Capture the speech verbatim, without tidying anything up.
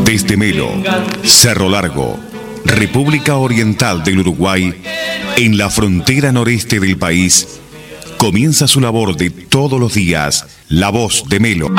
Desde Melo, Cerro Largo, República Oriental del Uruguay, en la frontera noreste del país, comienza su labor de todos los días, La Voz de Melo.